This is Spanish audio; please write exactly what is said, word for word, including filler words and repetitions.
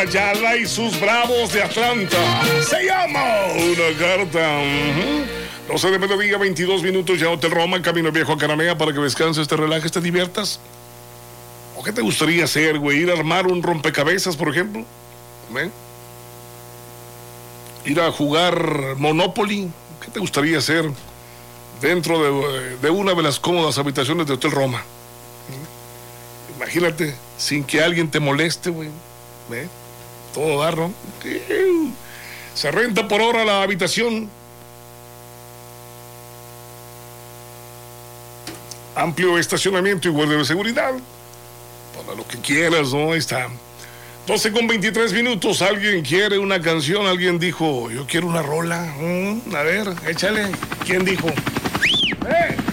Rayada y sus Bravos de Atlanta. Se llama una carta. Uh-huh. doce de mediodía, veintidós minutos, ya Hotel Roma, Camino Viejo a Cananea, para que descanses, te relajes, te diviertas. ¿O qué te gustaría hacer, güey? ¿Ir a armar un rompecabezas, por ejemplo? ¿Eh? ¿Ir a jugar Monopoly? ¿Qué te gustaría hacer dentro de, de una de las cómodas habitaciones de Hotel Roma? ¿Eh? Imagínate, sin que alguien te moleste, güey. ¿Eh? Todo dar, ¿no? Se renta por hora la habitación. Amplio estacionamiento y guardia de seguridad. Para lo que quieras, ¿no? Ahí está. doce con veintitrés minutos. ¿Alguien quiere una canción? Alguien dijo, yo quiero una rola. ¿Mm? A ver, échale. ¿Quién dijo? ¡Eh!